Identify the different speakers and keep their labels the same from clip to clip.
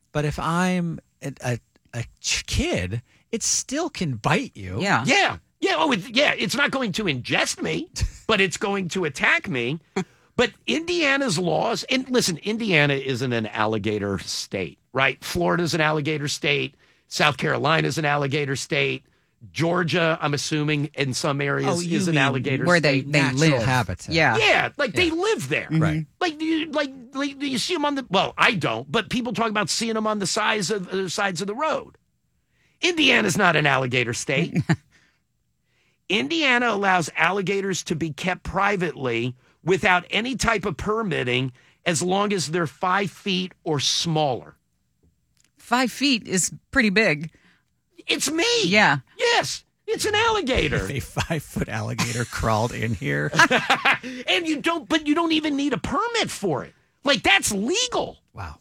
Speaker 1: But if I'm a kid, it still can bite you.
Speaker 2: Yeah.
Speaker 3: Yeah. Yeah. Oh, it's not going to ingest me, but it's going to attack me. But Indiana's laws, and listen, Indiana isn't an alligator state, right? Florida's an alligator state. South Carolina's an alligator state. Georgia, I'm assuming, in some areas is an alligator
Speaker 2: where
Speaker 3: state.
Speaker 2: they live.
Speaker 1: Habitat.
Speaker 2: Yeah.
Speaker 3: Yeah, they live there.
Speaker 1: Right.
Speaker 3: Like you see them on the, well, I don't, but people talk about seeing them on the sides of the road. Indiana's not an alligator state. Indiana allows alligators to be kept privately without any type of permitting as long as they're 5 feet or smaller.
Speaker 2: 5 feet is pretty big.
Speaker 3: It's me.
Speaker 2: Yeah.
Speaker 3: Yes, it's an alligator.
Speaker 1: If a 5-foot alligator crawled in here.
Speaker 3: And you don't even need a permit for it. Like, that's legal.
Speaker 1: Wow.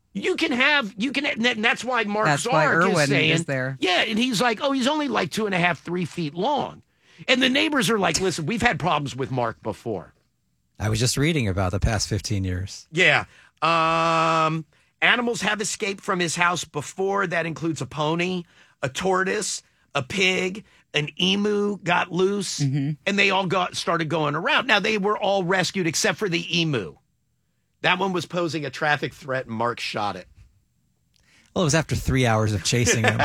Speaker 3: And that's why Mark
Speaker 2: That's why
Speaker 3: Zark
Speaker 2: Irwin
Speaker 3: is saying,
Speaker 2: is there.
Speaker 3: Yeah, and he's like, oh, he's only like 2.5, 3 feet long. And the neighbors are like, listen, we've had problems with Mark before.
Speaker 1: I was just reading about the past 15 years.
Speaker 3: Yeah. Animals have escaped from his house before. That includes a pony, a tortoise, a pig, an emu got loose, and they all started going around. Now, they were all rescued except for the emu. That one was posing a traffic threat, and Mark shot it.
Speaker 1: Well, it was after 3 hours of chasing him.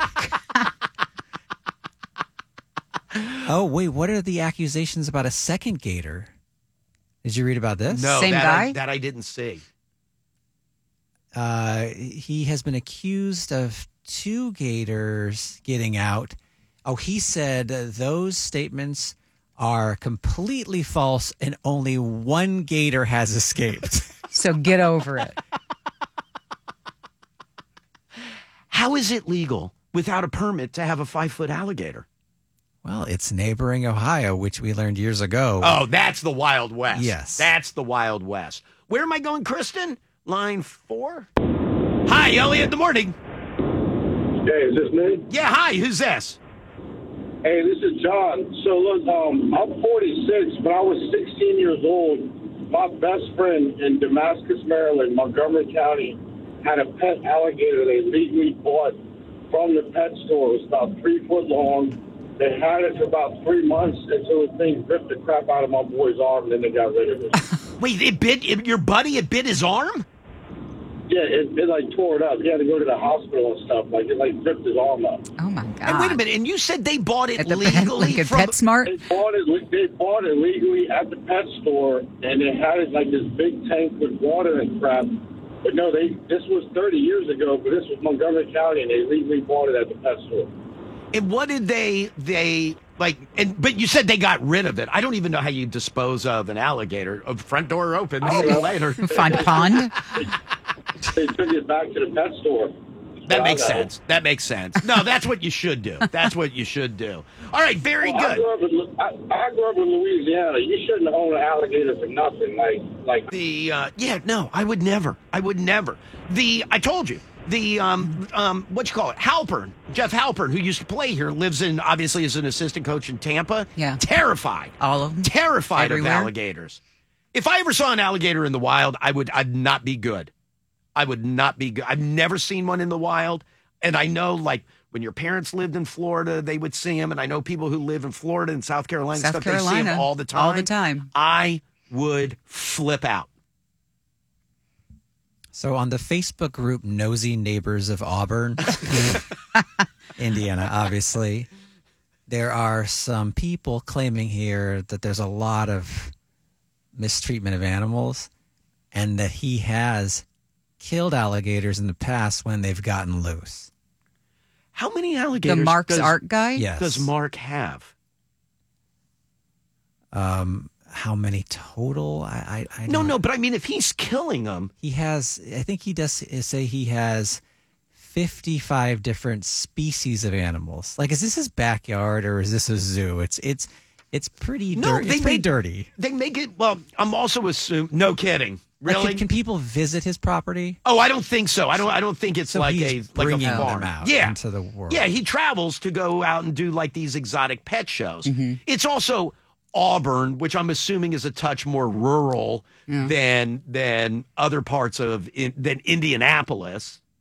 Speaker 1: Oh, wait, what are the accusations about a second gator? Did you read about this?
Speaker 3: No,
Speaker 2: Same guy?
Speaker 3: That I didn't see.
Speaker 1: He has been accused of 2 gators getting out. Oh, he said those statements are completely false and only 1 gator has escaped.
Speaker 2: So get over it.
Speaker 3: How is it legal without a permit to have a 5-foot alligator?
Speaker 1: Well, it's neighboring Ohio, which we learned years ago.
Speaker 3: Oh, that's the Wild West.
Speaker 1: Yes.
Speaker 3: That's the Wild West. Where am I going, Kristen? Line 4? Hi, Elliot. Good morning.
Speaker 4: Hey, is this me?
Speaker 3: Yeah, hi. Who's this?
Speaker 4: Hey, this is John. So, look, I'm 46, but I was 16 years old. My best friend in Damascus, Maryland, Montgomery County, had a pet alligator they legally bought from the pet store. It was about 3 foot long. They had it for about 3 months until the thing ripped the crap out of my boy's arm, and then they got rid of it.
Speaker 3: Wait, it bit your buddy? It bit his arm?
Speaker 4: Yeah, it like tore it up. He had to go to the hospital and stuff. Like, it like ripped his arm up.
Speaker 2: Oh, my God.
Speaker 3: And wait a minute. And you said they bought it
Speaker 2: At the
Speaker 3: legally
Speaker 2: like at
Speaker 3: from
Speaker 2: PetSmart?
Speaker 4: They bought it legally at the pet store, and they had it like this big tank with water and crap. But no, this was 30 years ago, but this was Montgomery County, and they legally bought it at the pet store.
Speaker 3: And what did they like? But you said they got rid of it. I don't even know how you dispose of an alligator. Front door open. See you later.
Speaker 2: Find a pond?
Speaker 4: They took it back to the pet store.
Speaker 3: That makes sense. That makes sense. No, that's what you should do. That's what you should do. All right, very
Speaker 4: Well,
Speaker 3: good.
Speaker 4: I grew up in Louisiana. You shouldn't own an alligator for nothing. Like
Speaker 3: No, I would never. I told you. What you call it? Halpern, Jeff Halpern, who used to play here, lives in, obviously as an assistant coach in Tampa.
Speaker 2: Yeah.
Speaker 3: Terrified.
Speaker 2: All of them?
Speaker 3: Terrified
Speaker 2: Everywhere?
Speaker 3: of alligators. If I ever saw an alligator in the wild, I'd not be good. I would not be good. I've never seen one in the wild. And I know, like, when your parents lived in Florida, they would see them. And I know people who live in Florida and South Carolina,
Speaker 2: South
Speaker 3: they see
Speaker 2: Carolina,
Speaker 3: them all the time.
Speaker 2: all the time.
Speaker 3: I would flip out.
Speaker 1: So on the Facebook group Nosy Neighbors of Auburn, Indiana, obviously, there are some people claiming here that there's a lot of mistreatment of animals and that he has killed alligators in the past when they've gotten loose.
Speaker 3: How many alligators
Speaker 2: The Mark's Art guy?
Speaker 1: Yes.
Speaker 3: does Mark have?
Speaker 1: How many total? I don't
Speaker 3: No, but I mean, if he's killing them.
Speaker 1: He has, I think he does say he has 55 different species of animals. Like, is this his backyard or is this a zoo? It's pretty dirty. It's pretty dirty.
Speaker 3: They make it, well, I'm also assuming, no kidding. Really?
Speaker 1: Like, can people visit his property?
Speaker 3: Oh, I don't think so. I don't think it's
Speaker 1: So
Speaker 3: like
Speaker 1: he's
Speaker 3: a
Speaker 1: bringing
Speaker 3: farm.
Speaker 1: them out
Speaker 3: Yeah.
Speaker 1: into the world.
Speaker 3: Yeah, he travels to go out and do like these exotic pet shows.
Speaker 1: Mm-hmm.
Speaker 3: It's also Auburn, which I'm assuming is a touch more rural than other parts of than Indianapolis.